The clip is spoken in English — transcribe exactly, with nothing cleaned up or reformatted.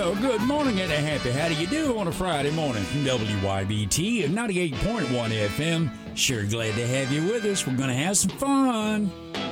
Well, good morning and a happy how do you do on a Friday morning from W Y B T and ninety-eight point one F M. Sure glad to have you with us. We're going to have some fun.